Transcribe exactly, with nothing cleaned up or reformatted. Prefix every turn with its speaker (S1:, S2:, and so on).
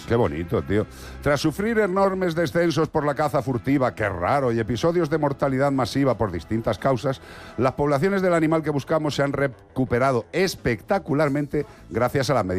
S1: Qué bonito, tío. Tras sufrir enormes descensos por la caza furtiva, qué raro, y episodios de mortalidad masiva por distintas causas, las poblaciones del animal que buscamos se han recuperado espectacularmente gracias a las medidas